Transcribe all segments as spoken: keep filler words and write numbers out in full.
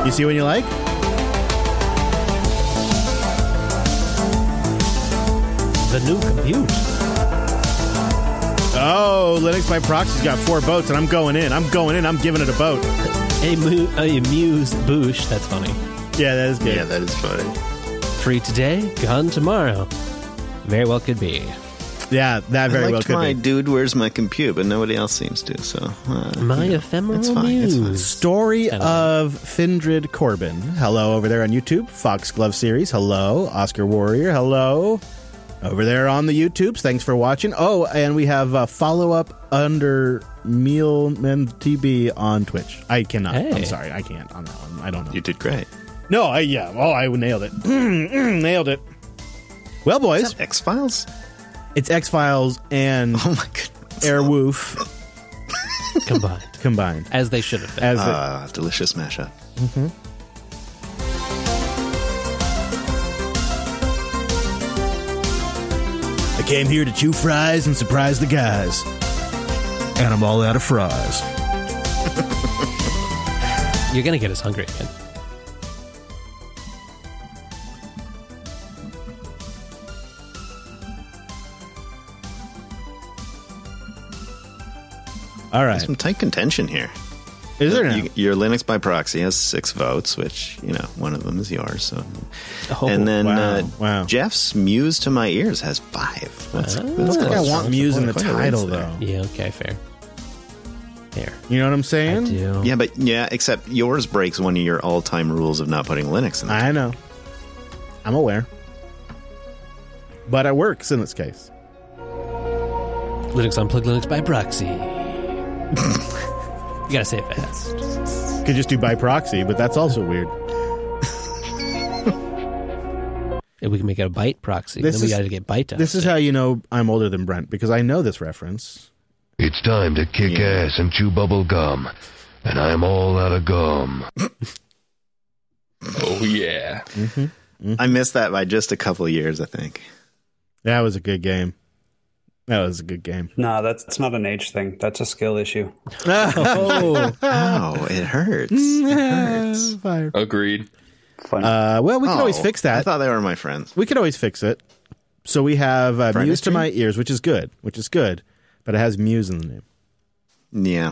You see what you like? The new compute. Oh, Linux by Proxy's got four boats, and I'm going in. I'm going in. I'm giving it a boat. A, mu- a Muse Boosh. That's funny. Yeah, that is good. Yeah, that is funny. Free today, gone tomorrow. Very well could be. Yeah, that very I well liked could my be. dude, where's my compute? But nobody else seems to. So uh, My you know, ephemeral it's fine, it's fine. muse. Story Kinda. of Findred Corbin. Hello over there on YouTube. Foxglove Series. Hello. Oscar Warrior. Hello. Over there on the YouTubes. Thanks for watching. Oh, and we have a follow-up under Mealman T B on Twitch. I cannot. Hey. I'm sorry. I can't on that one. I don't know. You did great. No, I, yeah. Oh, I nailed it. Nailed it. Well, boys, X-Files? it's X-Files and Oh my goodness. Airwolf Combined. combined. As they should have been. As it, Ah, delicious mashup. I came here to chew fries and surprise the guys. And I'm all out of fries. You're going to get us hungry again. All right. Some tight contention here. Is there now? You, your Linux by proxy has six votes, which, you know, one of them is yours. So, Oh, and then wow, uh, wow. Jeff's Muse to My Ears has five. That's, I don't I don't think I That's want Muse in the quite a race title, there. though. Yeah, okay, fair. Fair. You know what I'm I saying? do. Yeah, but yeah, except yours breaks one of your all-time rules of not putting Linux in it. I know. I'm aware. But it works in this case. Linux Unplugged, Linux by proxy. You gotta say it fast. Could just do by proxy, but that's also weird. If we can make it a byte proxy, This then we is- gotta get byte. This is how you know I'm older than Brent, because I know this reference. It's time to kick Yeah. ass and chew bubble gum. And I'm all out of gum. Oh, yeah. I missed that by just a couple of years, I think. That was a good game. That was a good game. No, that's, that's not an age thing. That's a skill issue. Oh, Oh, it hurts. It hurts. fire. Agreed. Fun. Uh, well, we can always Oh, fix I that. thought they were my friends. We could always fix it. So we have uh, Friend Muse to history? My Ears, which is good, which is good, but it has Muse in the name. Yeah.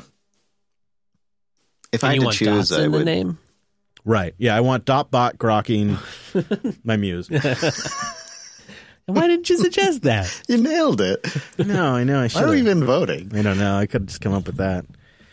If And I had you to want choose, dots I in the would. name? Right. Yeah, I want Dotbot grokking my Muse. And why didn't you suggest that? You nailed it. No, I know. I Why should are we have. even voting? I don't know. I could have just come up with that.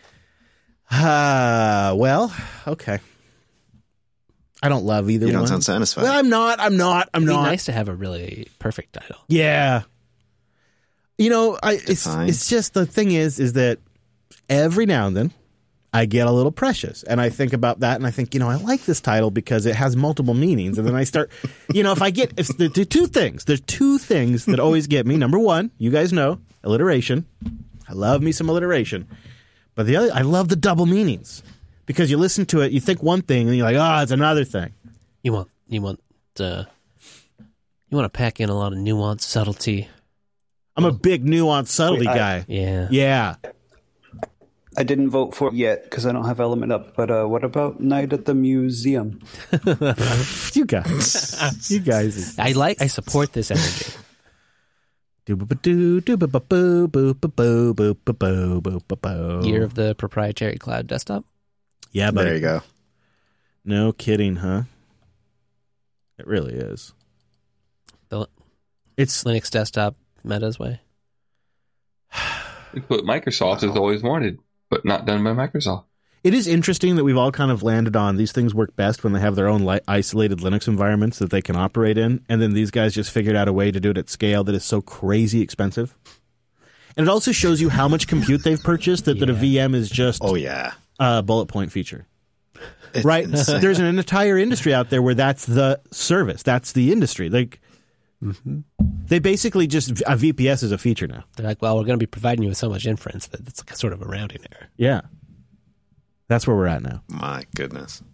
Uh, well, okay. I don't love either You one. don't sound satisfied. Well, I'm not. I'm not. I'm It'd be not. nice to have a really perfect title. Yeah. You know, I it's Define. it's just the thing is is that every now and then I get a little precious and I think about that and I think, you know, I like this title because it has multiple meanings, and then I start, you know, if I get if the, the two things, there's two things that always get me. Number one, you guys know, alliteration. I love me some alliteration. But the other, I love the double meanings. Because you listen to it, you think one thing and you're like, "Oh, it's another thing." You want you want uh, you want to pack in a lot of nuance, subtlety. I'm a big nuanced subtlety Wait, I- guy. Yeah. Yeah. I didn't vote for it yet because I don't have Element up. But uh, what about Night at the Museum? You guys. You guys. I like I support this energy. Do-ba-ba-doo, do-ba-ba-boo, boo-ba-boo, boo-ba-boo, boo-ba-boo. Year of the proprietary cloud desktop. Yeah, buddy. There you go. No kidding, huh? It really is. The It's Linux desktop meta's way. It's what Microsoft has always wanted, but not done by Microsoft. it is interesting that we've all kind of landed on these things work best when they have their own li- isolated Linux environments that they can operate in, and then these guys just figured out a way to do it at scale that is so crazy expensive. And it also shows you how much compute they've purchased that, that a Yeah. V M is just Oh, yeah. a bullet point feature. It's Right? insane. There's an entire industry out there where that's the service. That's the industry. Like, they basically just, a V P S is a feature now. They're like, well, we're going to be providing you with so much inference that it's sort of a rounding error. Yeah. That's where we're at now. My goodness.